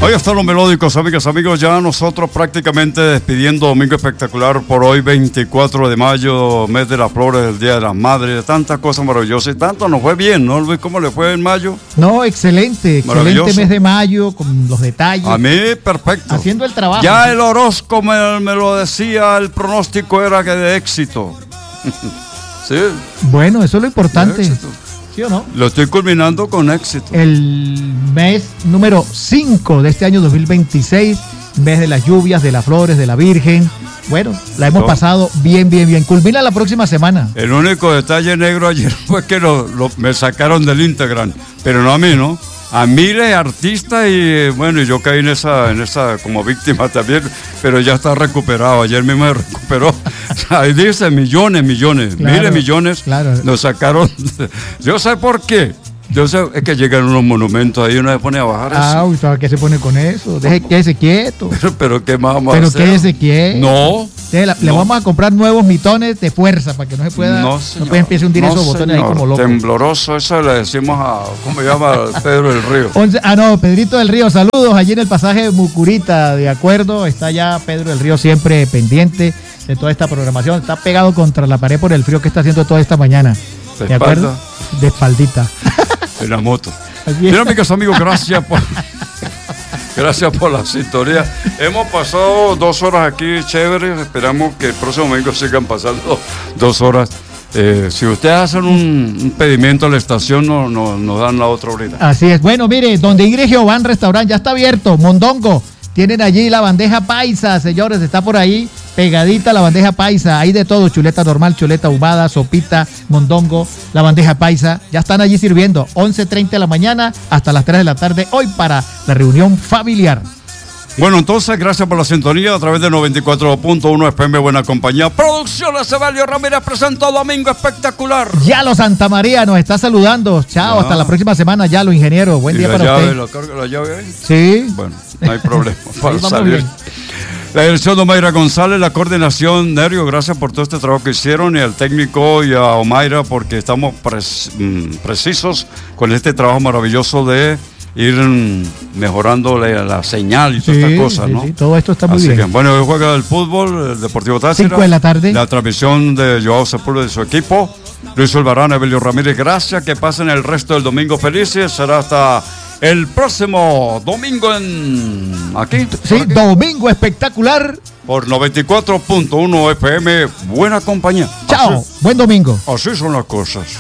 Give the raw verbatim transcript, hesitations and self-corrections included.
Hoy están los melódicos, amigas, amigos, ya nosotros prácticamente despidiendo Domingo Espectacular por hoy, veinticuatro de mayo, mes de las flores, el Día de las Madres, tantas cosas maravillosas y tanto nos fue bien, ¿no, Luis? ¿Cómo le fue en mayo? No, excelente, excelente mes de mayo, con los detalles. A mí, perfecto. Haciendo el trabajo. Ya el horóscopo me, me lo decía, el pronóstico era que de éxito. Sí. Bueno, eso es lo importante. ¿Sí o no? Lo estoy culminando con éxito. El mes número cinco de este año dos mil veintiséis, mes de las lluvias, de las flores, de la Virgen. Bueno, la hemos no. pasado bien, bien, bien. Culmina la próxima semana. El único detalle negro ayer fue que lo, lo, me sacaron del Instagram, pero no a mí, ¿no? A miles de artistas y bueno, y yo caí en esa, en esa como víctima también, pero ya está recuperado. Ayer mismo me recuperó. Ahí dice millones, millones, claro, miles, millones. Claro. Nos sacaron. Yo sé por qué. Yo sé, es que llegan unos monumentos ahí, uno se pone a bajar eso. Ah, ¿sabes qué se pone con eso? Deje quédese quieto. Pero, pero ¿qué más vamos pero a hacer? Pero quédese quieto. No. Le, le no. vamos a comprar nuevos mitones de fuerza para que no se pueda. No, señor. No puede empiece a hundir no, esos botones señor. ahí como loco. Tembloroso, eso le decimos a. ¿Cómo se llama? Pedro del Río. once, ah, no, Pedrito del Río, saludos. Allí en el pasaje de Mucurita, de acuerdo. Está ya Pedro del Río siempre pendiente de toda esta programación. Está pegado contra la pared por el frío que está haciendo toda esta mañana. ¿De, ¿De acuerdo? De espaldita. En la moto. Bien, amigos, amigos, gracias por, gracias por la sintonía. Hemos pasado dos horas aquí, chévere. Esperamos que el próximo domingo sigan pasando dos horas. Eh, si ustedes hacen un, un pedimento a la estación, nos no, no dan la otra horita. Así es. Bueno, mire, donde Ingrid Jehován Restaurante ya está abierto. Mondongo. Tienen allí la bandeja paisa, señores, está por ahí pegadita la bandeja paisa, hay de todo, chuleta normal, chuleta ahumada, sopita, mondongo, la bandeja paisa, ya están allí sirviendo, once treinta de la mañana hasta las tres de la tarde, hoy para la reunión familiar. Bueno, entonces, gracias por la sintonía a través de noventa y cuatro punto uno F M Buena Compañía. Producciones Evelio Ramírez presentó Domingo Espectacular. Yalo Santa María nos está saludando. Chao, ah. hasta la próxima semana, Yalo, ingeniero. Buen día para llave, usted. ¿La carga la llave ahí? Sí. Bueno, no hay problema para salir. La dirección de Omaira González, la coordinación, Nerio, gracias por todo este trabajo que hicieron, y al técnico y a Omaira, porque estamos pres, precisos con este trabajo maravilloso de ir mejorando la, la señal y todas sí, estas cosas, sí, ¿no? Sí, todo esto está muy Así bien. Que, bueno, hoy juega el fútbol, el Deportivo Táchira. cinco de la tarde. La transmisión de Joao Sepúlveda y de su equipo. Luis Olvarán, Evelio Ramírez, gracias. Que pasen el resto del domingo felices. Será hasta el próximo domingo en... ¿Aquí? Sí, aquí? Domingo Espectacular. Por noventa y cuatro punto uno F M, Buena Compañía. Chao, así, buen domingo. Así son las cosas.